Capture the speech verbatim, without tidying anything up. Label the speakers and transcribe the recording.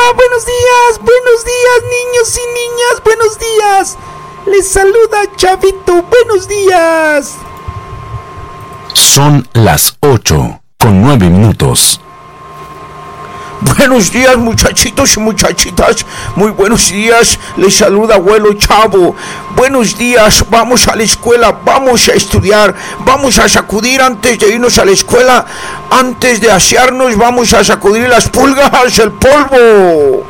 Speaker 1: buenos días, buenos días, niños y niñas, buenos días. Les saluda Chavito, buenos días.
Speaker 2: Son las ocho con nueve minutos.
Speaker 3: Buenos días, muchachitos y muchachitas. Muy buenos días. Les saluda abuelo Chavo. Buenos días. Vamos a la escuela. Vamos a estudiar. Vamos a sacudir antes de irnos a la escuela. Antes de asearnos, vamos a sacudir las pulgas, el polvo.